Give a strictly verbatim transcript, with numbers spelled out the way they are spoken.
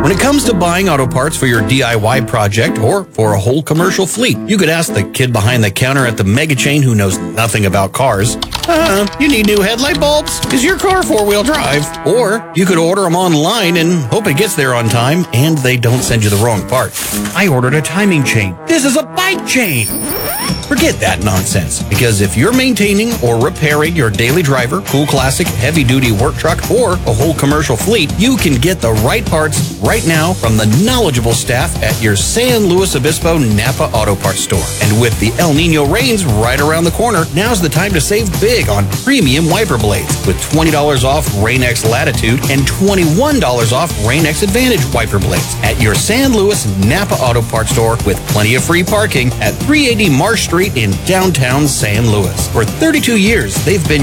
When it comes to buying auto parts for your D I Y project or for a whole commercial fleet, you could ask the kid behind the counter at the mega chain who knows nothing about cars. Uh, you need new headlight bulbs? Is your car four-wheel drive? Or you could order them online and hope it gets there on time and they don't send you the wrong part. I ordered a timing chain. This is a bike chain. Forget that nonsense, because if you're maintaining or repairing your daily driver, cool classic, heavy-duty work truck, or a whole commercial fleet, you can get the right parts right now from the knowledgeable staff at your San Luis Obispo Napa Auto Parts store. And with the El Nino rains right around the corner, now's the time to save big on premium wiper blades with twenty dollars off Rain-X Latitude and twenty-one dollars off Rain-X Advantage wiper blades at your San Luis Napa Auto Parts store, with plenty of free parking at three eighty Marsh Street in downtown San Luis. For thirty-two years, they've been